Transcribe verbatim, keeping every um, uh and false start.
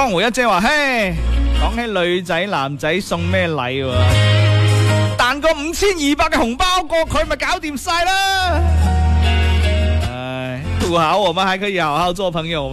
江湖一姐話：嘿，講起女仔男仔送咩禮喎？彈個五千二百嘅紅包過佢咪搞掂晒啦！唉，土豪我們還可以好好做朋友嗎？